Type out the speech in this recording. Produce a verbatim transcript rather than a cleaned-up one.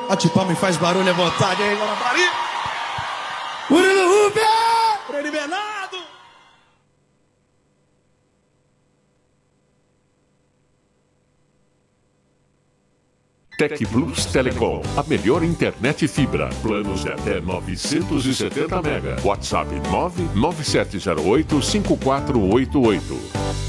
Bate palma e faz barulho à vontade aí, Guarapari. Murilo Rubens! Frei Bernardo! Tec Plus Telecom, a melhor internet fibra. Planos de até novecentos e setenta mega. WhatsApp nove nove sete zero oito cinco quatro oito oito.